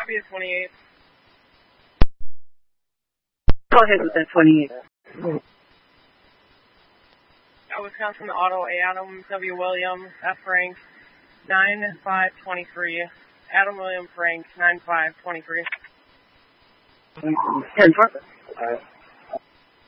copy of 28. Go ahead with that 28. Wisconsin Auto, A. Adam W. William, F. Frank, 9523. Adam William Frank, 9523. 10-4.